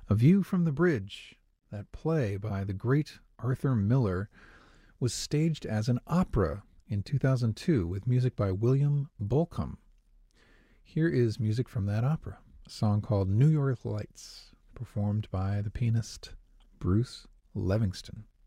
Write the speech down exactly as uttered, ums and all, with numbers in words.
A View from the Bridge, that play by the great Arthur Miller, was staged as an opera in two thousand two with music by William Bolcom. Here is music from that opera, a song called New York Lights, performed by the pianist Bruce Levingston.